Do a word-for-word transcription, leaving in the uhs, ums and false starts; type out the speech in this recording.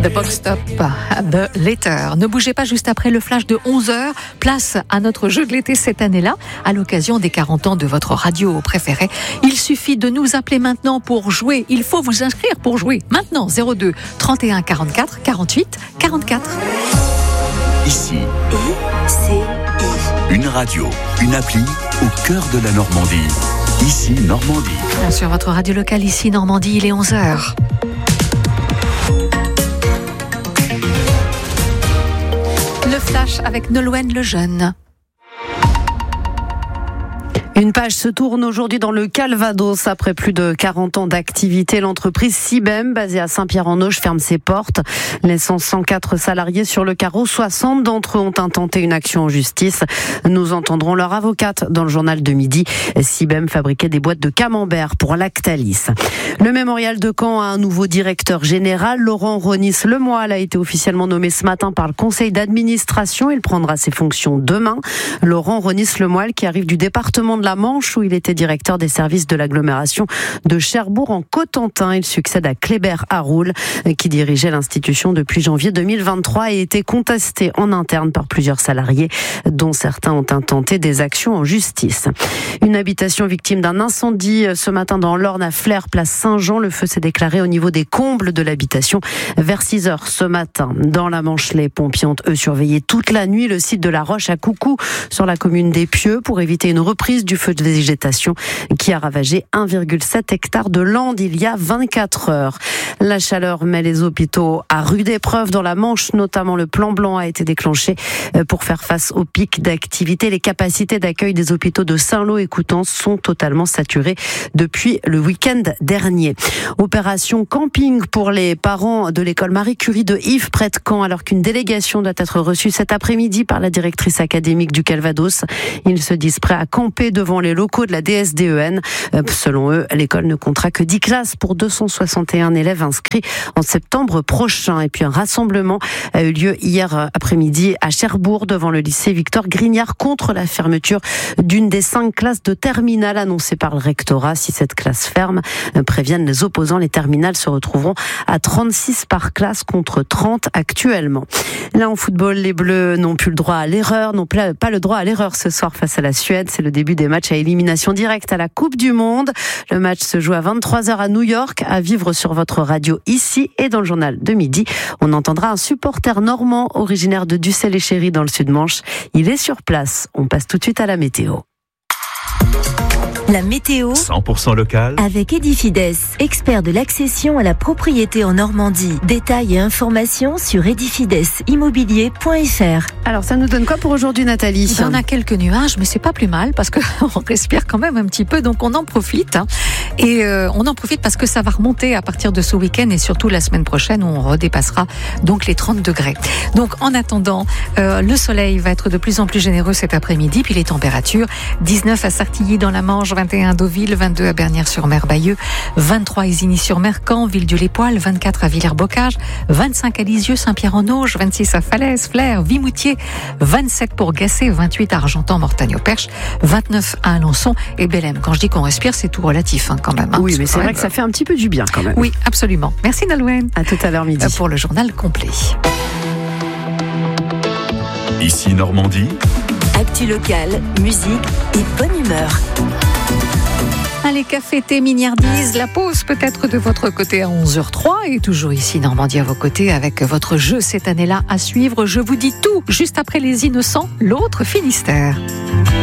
The Box Stop, The Letter. Ne bougez pas juste après le flash de onze heures. Place à notre jeu de l'été cette année-là, à l'occasion des quarante ans de votre radio préférée. Il suffit de nous appeler maintenant pour jouer. Il faut vous inscrire pour jouer. Maintenant, zéro deux trente et un quarante-quatre quarante-huit quarante-quatre. Ici, I C I. Une radio, une appli au cœur de la Normandie. Ici, Normandie. Sur votre radio locale, ici, Normandie, il est onze heures. Le flash avec Nolwenn Lejeune. Une page se tourne aujourd'hui dans le Calvados. Après plus de quarante ans d'activité, l'entreprise Cibem, basée à Saint-Pierre-en-Auge, ferme ses portes, laissant cent quatre salariés sur le carreau. soixante d'entre eux ont intenté une action en justice. Nous entendrons leur avocate dans le journal de midi. Cibem fabriquait des boîtes de camembert pour Lactalis. Le mémorial de Caen a un nouveau directeur général. Laurent Ronis-Lemoyle a été officiellement nommé ce matin par le conseil d'administration. Il prendra ses fonctions demain. Laurent Ronis-Lemoyle qui arrive du département de la Manche où il était directeur des services de l'agglomération de Cherbourg en Cotentin. Il succède à Kléber Haroul qui dirigeait l'institution depuis janvier deux mille vingt-trois et était contesté en interne par plusieurs salariés dont certains ont intenté des actions en justice. Une habitation victime d'un incendie ce matin dans l'Orne à Flers, place Saint-Jean. Le feu s'est déclaré au niveau des combles de l'habitation vers six heures ce matin. Dans la Manche, les pompiers ont eux surveillé toute la nuit le site de la Roche à Coucou sur la commune d'Épieux pour éviter une reprise du feu de végétation qui a ravagé un virgule sept hectares de lande il y a vingt-quatre heures. La chaleur met les hôpitaux à rude épreuve dans la Manche, notamment le plan blanc a été déclenché pour faire face au pic d'activité. Les capacités d'accueil des hôpitaux de Saint-Lô et Coutances sont totalement saturées depuis le week-end dernier. Opération camping pour les parents de l'école Marie Curie de Yves près de Caen, alors qu'une délégation doit être reçue cet après-midi par la directrice académique du Calvados. Ils se disent prêts à camper devant les locaux de la D S D E N. Selon eux, l'école ne comptera que dix classes pour deux cent soixante et un élèves inscrits en septembre prochain. Et puis un rassemblement a eu lieu hier après-midi à Cherbourg devant le lycée Victor Grignard contre la fermeture d'une des cinq classes de terminale annoncée par le rectorat. Si cette classe ferme, préviennent les opposants, les terminales se retrouveront à trente-six par classe contre trente actuellement. Là en football, les Bleus n'ont plus le droit à l'erreur, n'ont pas le droit à l'erreur ce soir face à la Suède. C'est le début des matchs à élimination directe à la Coupe du Monde. Le match se joue à vingt-trois heures à New York, à vivre sur votre radio ici et dans le journal de midi. On entendra un supporter normand originaire de Ducel-et-Chéry dans le Sud-Manche. Il est sur place. On passe tout de suite à la météo. La météo cent pour cent local avec Edifides, expert de l'accession à la propriété en Normandie. Détails et informations sur edifides immobilier point f r. Alors ça nous donne quoi pour aujourd'hui, Nathalie ? On a quelques nuages, mais c'est pas plus mal parce que on respire quand même un petit peu, donc on en profite. Hein. Et euh, on en profite parce que ça va remonter à partir de ce week-end et surtout la semaine prochaine où on redépassera donc les trente degrés. Donc en attendant, euh, le soleil va être de plus en plus généreux cet après-midi, puis les températures dix-neuf à Sartilly dans la Manche, vingt et un à Deauville, vingt-deux à Bernières-sur-Mer, Bayeux, vingt-trois à Isigny-sur-Mer, Caen, Villedieu-les-Poêles, vingt-quatre à Villers-Bocage, vingt-cinq à Lisieux, Saint-Pierre-en-Auge, vingt-six à Falaise, Flers, Vimoutier, vingt-sept pour Gassé, vingt-huit à Argentan, Mortagne-au-Perche, vingt-neuf à Alençon et Bellem. Quand je dis qu'on respire, c'est tout relatif hein, quand même. Hein, oui, mais c'est vrai que ça fait un petit peu du bien quand même. Oui, absolument. Merci Nolwenn. À tout à l'heure midi. Pour le journal complet. Ici Normandie. Actu locale, musique et bonne humeur. Allez, café, thé, miniardise, la pause peut-être de votre côté à onze heures zéro trois et toujours ici Normandie à vos côtés avec votre jeu cette année-là à suivre. Je vous dis tout juste après les Innocents, l'autre Finistère.